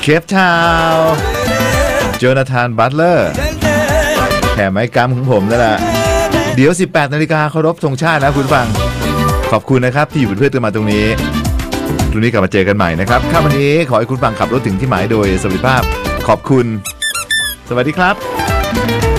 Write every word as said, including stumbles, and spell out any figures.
เคปทาวน์โจนาธานบัตเลอร์แค่ไม้กำของผมนั่นแหละเดี๋ยวสิบแปดนาฬิกาเคารพธงชาตินะคุณฟังขอบคุณนะครับที่อยู่เป็นเพื่อนกันมาตรงนี้ตรงนี้กลับมาเจอกันใหม่นะครับค่ำวันนี้ขอให้คุณฟังขับรถถึงที่หมายโดยสวัสดิภาพขอบคุณสวัสดีครับ